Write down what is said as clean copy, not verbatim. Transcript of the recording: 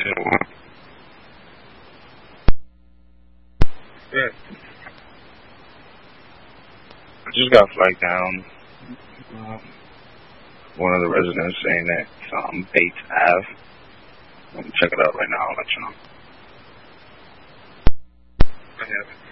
Yeah. I just got a flag down. One of the residents saying that it's Bates Ave. I'm gonna check it out right now. I'll let you know.